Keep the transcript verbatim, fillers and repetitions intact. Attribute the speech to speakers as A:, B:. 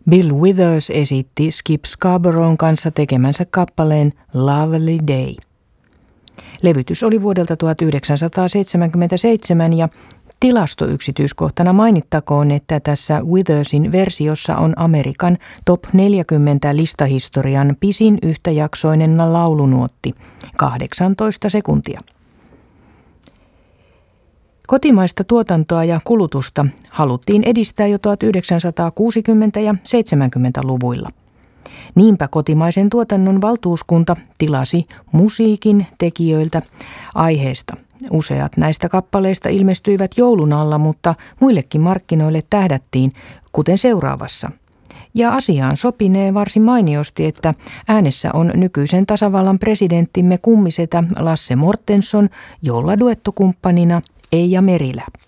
A: Bill Withers esitti Skip Scarboroughn kanssa tekemänsä kappaleen Lovely Day. Levytys oli vuodelta tuhatyhdeksänsataaseitsemänkymmentäseitsemän ja tilastoyksityiskohtana mainittakoon, että tässä Withersin versiossa on Amerikan top neljäkymmentä listahistorian pisin yhtäjaksoinen laulunuotti, kahdeksantoista sekuntia. Kotimaista tuotantoa ja kulutusta haluttiin edistää jo tuhatyhdeksänsataakuusikymmentä- ja seitsemänkymmentäluvuilla. Niinpä kotimaisen tuotannon valtuuskunta tilasi musiikin tekijöiltä aiheesta. Useat näistä kappaleista ilmestyivät joulun alla, mutta muillekin markkinoille tähdättiin, kuten seuraavassa. Ja asiaan sopinee varsin mainiosti, että äänessä on nykyisen tasavallan presidenttimme kummisetä Lasse Mortenson, jolla duettokumppanina Eija Merilä.